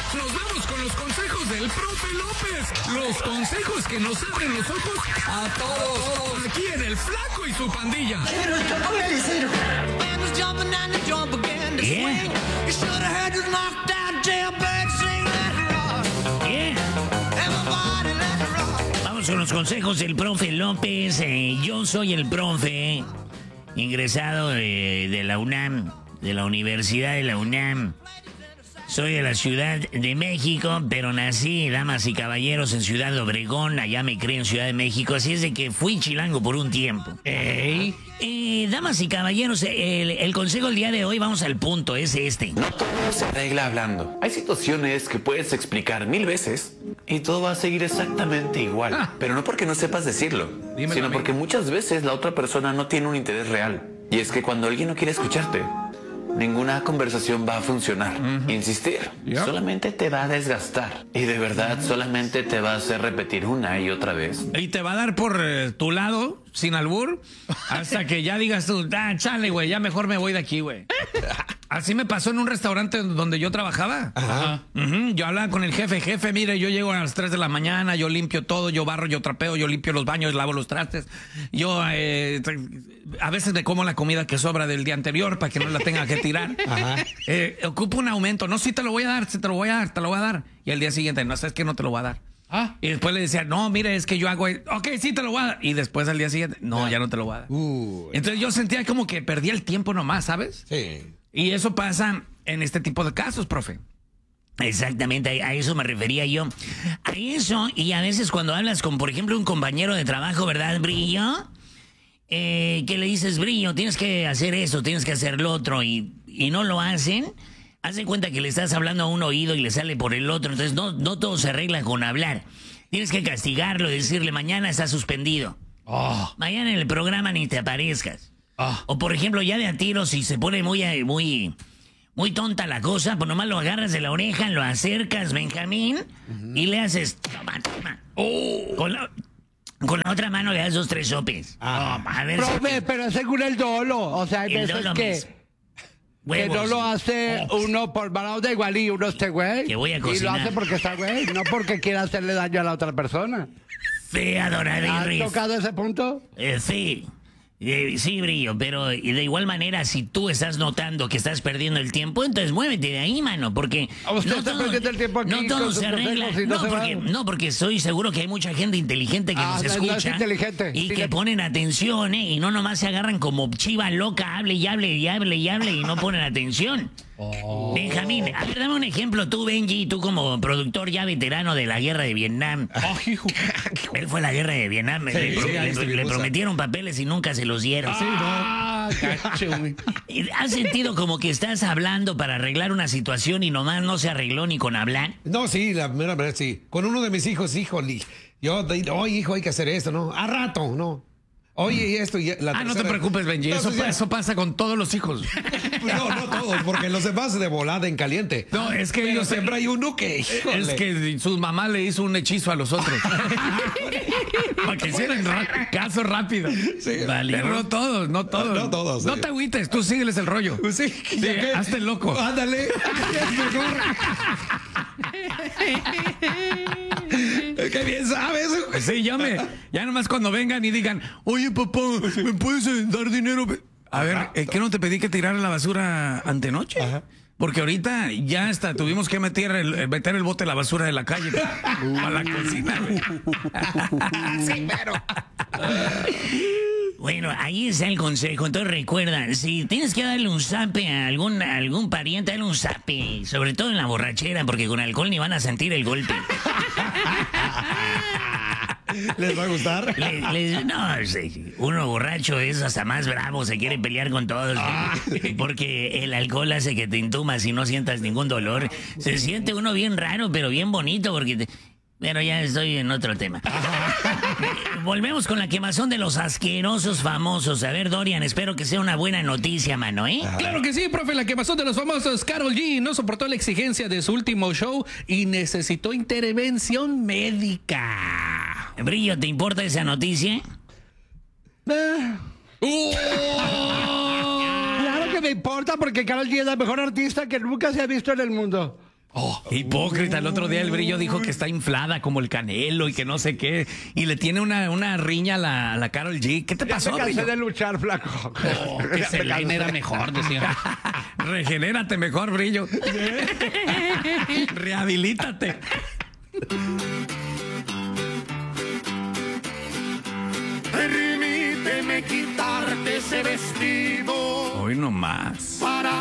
Nos vamos con los consejos del profe López. Los consejos que nos abren los ojos a todos. Aquí en El Flaco y su pandilla. Vamos con los consejos del profe López. Yo soy el profe ingresado de la UNAM, de la Universidad de la UNAM. Soy de la Ciudad de México, pero nací, damas y caballeros, en Ciudad Obregón. Allá me crié en Ciudad de México, así es de que fui chilango por un tiempo. Damas y caballeros, el consejo del día de hoy, vamos al punto, es este. No todo se arregla hablando. Hay situaciones que puedes explicar 1000 veces y todo va a seguir exactamente igual. Pero no porque no sepas decirlo, sino porque muchas veces la otra persona no tiene un interés real. Y es que cuando alguien no quiere escucharte, ninguna conversación va a funcionar. Insistir solamente te va a desgastar. Y de verdad solamente te va a hacer repetir una y otra vez. Y te va a dar por tu lado, sin albur, hasta que ya digas tú, chale, güey, ya mejor me voy de aquí, güey. Así me pasó en un restaurante donde yo trabajaba. Ajá. Yo hablaba con el jefe, mire, yo llego a las 3 de la mañana, yo limpio todo, yo barro, yo trapeo, yo limpio los baños, lavo los trastes. Yo a veces me como la comida que sobra del día anterior para que no la tenga que tirar. Ajá. Ocupo un aumento. No, sí te lo voy a dar, sí te lo voy a dar, te lo voy a dar. Y al día siguiente, no, sabes que no te lo voy a dar. Y después le decía, no, mire, es que yo hago... Ok, sí te lo voy a dar. Y después al día siguiente, no, ya no te lo voy a dar. Entonces yo sentía como que perdía el tiempo nomás, ¿sabes? Sí. Y eso pasa en este tipo de casos, profe. Exactamente, a eso me refería yo. A eso, y a veces cuando hablas con, por ejemplo, un compañero de trabajo, ¿verdad, Brillo? Que le dices, Brillo, tienes que hacer eso, tienes que hacer lo otro, y no lo hacen. Haz de cuenta que le estás hablando a un oído y le sale por el otro. Entonces no todo se arregla con hablar. Tienes que castigarlo y decirle, mañana está suspendido. Mañana en el programa ni te aparezcas. O por ejemplo, ya de a tiro, si se pone muy tonta la cosa, pues nomás lo agarras de la oreja, lo acercas, Benjamín, y le haces, toma. Con la otra mano le das 2, 3 sopes. A ver, profe, pero es según el dolo. O sea, hay veces que no lo hace uno por mala onda igual y uno güey. Que voy a cocinar. Y lo hace porque está güey, no porque quiera hacerle daño a la otra persona. Fea, Doradín. ¿Has tocado ese punto? Sí. Sí, Brillo, pero de igual manera, si tú estás notando que estás perdiendo el tiempo, entonces muévete de ahí, mano, porque usted está perdiendo el tiempo aquí, no todo se arregla. Porque estoy seguro que hay mucha gente inteligente que nos escucha y que ponen atención, y no nomás se agarran como chiva loca, hable y no ponen atención. Benjamín, a ver, dame un ejemplo tú, Benji, tú como productor ya veterano de la guerra de Vietnam. Él fue a la guerra de Vietnam, le prometieron papeles y nunca se los dieron. ¿Has sentido como que estás hablando para arreglar una situación y nomás no se arregló ni con hablar? No, sí, la mera verdad, sí. Con uno de mis hijos, híjole, oye, hijo, hay que hacer esto, ¿no? A rato, ¿no? Oye, y esto y la no te preocupes, Benji, eso pasa con todos los hijos. No todos, porque los demás de volada en caliente. No, es que ellos siempre hay uno que... Híjole. Es que su mamá le hizo un hechizo a los otros. Para que hicieran caso rápido. Sí, vale. Pero no todos. No todos. No te agüites, tú sígueles el rollo. Sí, hazte loco. Ándale. Qué bien sabes. Sí, ya nomás cuando vengan y digan, oye, papá, ¿me puedes dar dinero? A ver, ¿qué no te pedí que tirara la basura antenoche? Ajá. Porque ahorita ya hasta tuvimos que meter el bote de la basura de la calle a la cocina. Sí, pero... Bueno, ahí está el consejo. Entonces recuerda, si tienes que darle un zape a algún pariente, dale un zape. Sobre todo en la borrachera, porque con alcohol ni van a sentir el golpe. ¿Les va a gustar? No, uno borracho es hasta más bravo, se quiere pelear con todos. Porque el alcohol hace que te entumas y no sientas ningún dolor. Se siente uno bien raro, pero bien bonito, porque... Pero ya estoy en otro tema. Volvemos con la quemazón de los asquerosos famosos. A ver, Dorian, espero que sea una buena noticia, mano, ¿eh? Claro que sí, profe. La quemazón de los famosos. Karol G no soportó la exigencia de su último show y necesitó intervención médica. Brillo, ¿te importa esa noticia? Claro que me importa porque Karol G es la mejor artista que nunca se ha visto en el mundo. Hipócrita. El otro día el Brillo dijo que está inflada como el Canelo y que no sé qué. Y le tiene una riña a la Karol G. ¿Qué te pasó, me cansé Brillo? de luchar, flaco. Que Selena era mejor, decía. Regenérate mejor, Brillo. Rehabilítate. Permíteme quitarte ese vestido. Hoy no más. Para